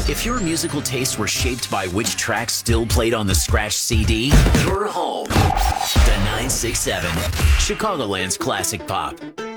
If your musical tastes were shaped by which tracks still played on the scratch CD, you're home. The 967, Chicagoland's classic pop.